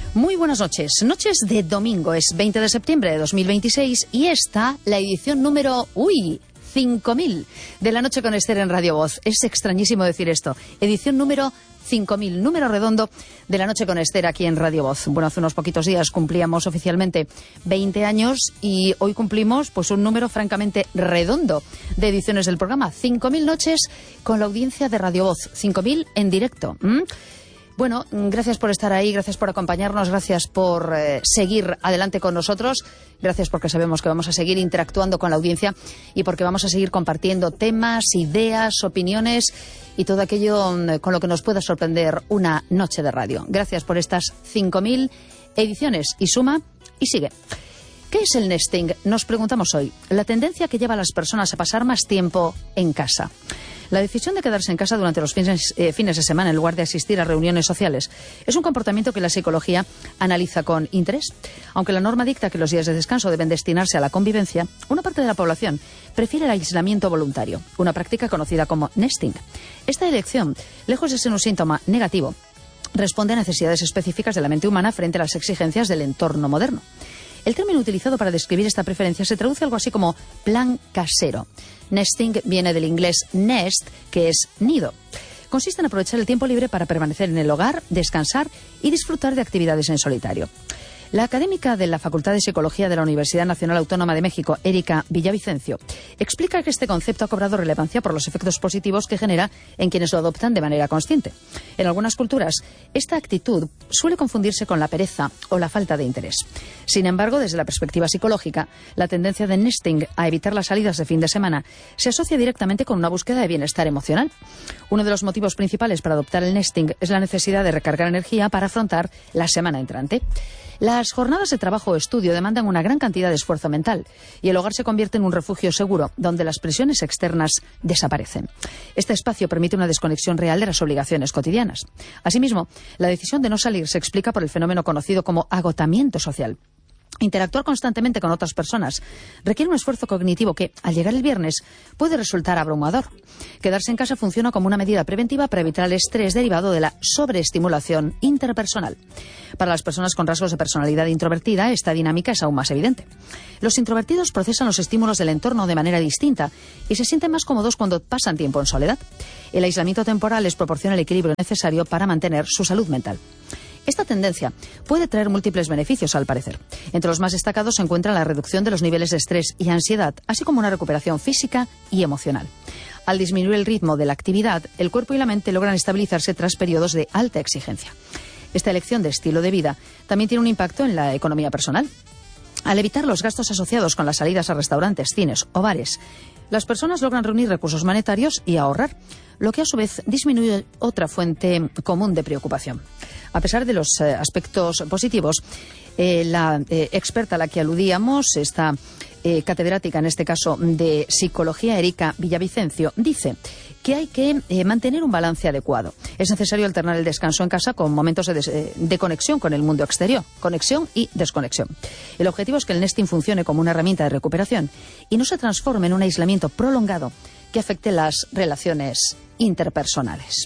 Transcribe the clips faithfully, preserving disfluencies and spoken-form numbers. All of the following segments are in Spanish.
Muy buenas noches. Noches de domingo, es veinte de septiembre de dos mil veintiséis y esta, la edición número... ¡Uy! cinco mil de La Noche con Esther en Radio Voz. Es extrañísimo decir esto. Edición número cinco mil, número redondo de La Noche con Esther aquí en Radio Voz. Bueno, hace unos poquitos días cumplíamos oficialmente veinte años y hoy cumplimos pues un número francamente redondo de ediciones del programa. cinco mil noches con la audiencia de Radio Voz. cinco mil en directo. ¿Mm? Bueno, gracias por estar ahí, gracias por acompañarnos, gracias por eh, seguir adelante con nosotros, gracias porque sabemos que vamos a seguir interactuando con la audiencia y porque vamos a seguir compartiendo temas, ideas, opiniones y todo aquello con lo que nos pueda sorprender una noche de radio. Gracias por estas cinco mil ediciones y suma y sigue. ¿Qué es el nesting? Nos preguntamos hoy. La tendencia que lleva a las personas a pasar más tiempo en casa. La decisión de quedarse en casa durante los fines, eh, fines de semana en lugar de asistir a reuniones sociales es un comportamiento que la psicología analiza con interés. Aunque la norma dicta que los días de descanso deben destinarse a la convivencia, una parte de la población prefiere el aislamiento voluntario, una práctica conocida como nesting. Esta elección, lejos de ser un síntoma negativo, responde a necesidades específicas de la mente humana frente a las exigencias del entorno moderno. El término utilizado para describir esta preferencia se traduce algo así como plan casero. Nesting viene del inglés nest, que es nido. Consiste en aprovechar el tiempo libre para permanecer en el hogar, descansar y disfrutar de actividades en solitario. La académica de la Facultad de Psicología de la Universidad Nacional Autónoma de México, Erika Villavicencio, explica que este concepto ha cobrado relevancia por los efectos positivos que genera en quienes lo adoptan de manera consciente. En algunas culturas, esta actitud suele confundirse con la pereza o la falta de interés. Sin embargo, desde la perspectiva psicológica, la tendencia de nesting a evitar las salidas de fin de semana se asocia directamente con una búsqueda de bienestar emocional. Uno de los motivos principales para adoptar el nesting es la necesidad de recargar energía para afrontar la semana entrante. Las jornadas de trabajo o estudio demandan una gran cantidad de esfuerzo mental y el hogar se convierte en un refugio seguro donde las presiones externas desaparecen. Este espacio permite una desconexión real de las obligaciones cotidianas. Asimismo, la decisión de no salir se explica por el fenómeno conocido como agotamiento social. Interactuar constantemente con otras personas requiere un esfuerzo cognitivo que, al llegar el viernes, puede resultar abrumador. Quedarse en casa funciona como una medida preventiva para evitar el estrés derivado de la sobreestimulación interpersonal. Para las personas con rasgos de personalidad introvertida, esta dinámica es aún más evidente. Los introvertidos procesan los estímulos del entorno de manera distinta y se sienten más cómodos cuando pasan tiempo en soledad. El aislamiento temporal les proporciona el equilibrio necesario para mantener su salud mental. Esta tendencia puede traer múltiples beneficios, al parecer. Entre los más destacados se encuentra la reducción de los niveles de estrés y ansiedad, así como una recuperación física y emocional. Al disminuir el ritmo de la actividad, el cuerpo y la mente logran estabilizarse tras periodos de alta exigencia. Esta elección de estilo de vida también tiene un impacto en la economía personal. Al evitar los gastos asociados con las salidas a restaurantes, cines o bares, las personas logran reunir recursos monetarios y ahorrar, lo que a su vez disminuye otra fuente común de preocupación. A pesar de los eh, aspectos positivos, eh, la eh, experta a la que aludíamos, esta eh, catedrática en este caso de psicología, Erika Villavicencio, dice que hay que eh, mantener un balance adecuado. Es necesario alternar el descanso en casa con momentos de, des- de conexión con el mundo exterior, conexión y desconexión. El objetivo es que el nesting funcione como una herramienta de recuperación y no se transforme en un aislamiento prolongado que afecte las relaciones interpersonales.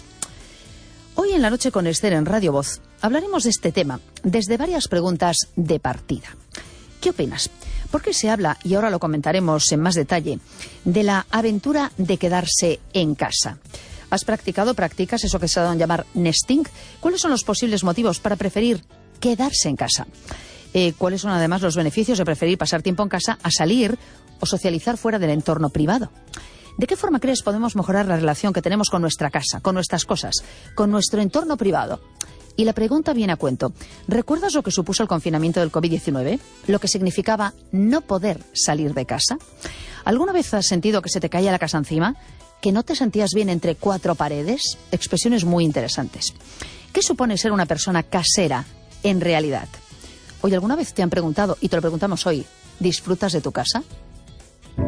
Hoy en La Noche con Esther en Radio Voz hablaremos de este tema desde varias preguntas de partida. ¿Qué opinas? ¿Por qué se habla, y ahora lo comentaremos en más detalle, de la aventura de quedarse en casa? ¿Has practicado, practicas eso que se ha dado a llamar nesting? ¿Cuáles son los posibles motivos para preferir quedarse en casa? Eh, ¿Cuáles son además los beneficios de preferir pasar tiempo en casa a salir o socializar fuera del entorno privado? ¿De qué forma crees podemos mejorar la relación que tenemos con nuestra casa, con nuestras cosas, con nuestro entorno privado? Y la pregunta viene a cuento. ¿Recuerdas lo que supuso el confinamiento del covid diecinueve? ¿Lo que significaba no poder salir de casa? ¿Alguna vez has sentido que se te caía la casa encima? ¿Que no te sentías bien entre cuatro paredes? Expresiones muy interesantes. ¿Qué supone ser una persona casera en realidad? Hoy alguna vez te han preguntado, y te lo preguntamos hoy, ¿disfrutas de tu casa?